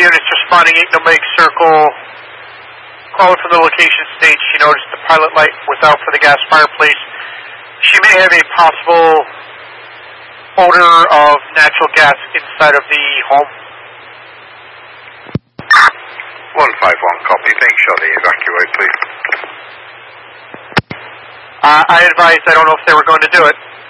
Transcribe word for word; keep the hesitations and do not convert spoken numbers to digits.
units responding eight Nomadic Circle. Calling from the location stage, she noticed the pilot light was out for the gas fireplace. She may have a possible odor of natural gas inside of the home. one five one, copy. Make sure they evacuate, please. Uh, I advised, I don't know if they were going to do it.